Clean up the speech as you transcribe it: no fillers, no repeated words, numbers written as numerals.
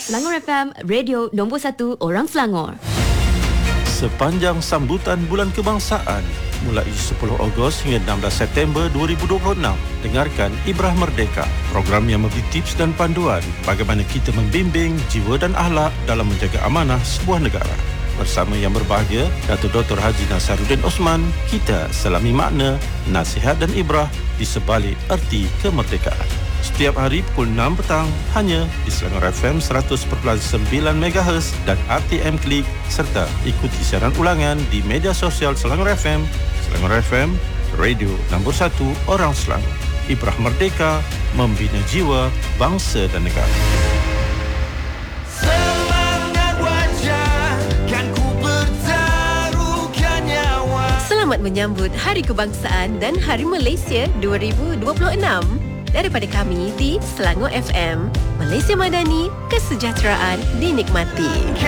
Selangor FM, radio nombor 1 orang Selangor. Sepanjang sambutan Bulan Kebangsaan mulai 10 Ogos hingga 16 September 2026, dengarkan Ibrah Merdeka, program yang memberi tips dan panduan bagaimana kita membimbing jiwa dan akhlak dalam menjaga amanah sebuah negara. Bersama yang berbahagia, Datuk Dr. Haji Nasaruddin Osman, kita selami makna, nasihat dan ibrah di sebalik erti kemerdekaan. Setiap hari pukul 6 petang hanya di Selangor FM 100.9 MHz dan RTM Klik, serta ikuti siaran ulangan di media sosial Selangor FM, radio nombor 1 orang Selangor. Ibrah Merdeka, membina jiwa, bangsa dan negara. Selamat menyambut Hari Kebangsaan dan Hari Malaysia 2026 daripada kami di Selangor FM. Malaysia Madani, kesejahteraan dinikmati.